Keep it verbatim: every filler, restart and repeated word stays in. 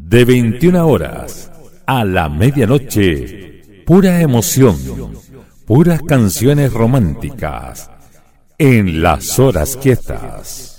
De veintiuna horas a la medianoche, pura emoción, puras canciones románticas en Las Horas Quietas.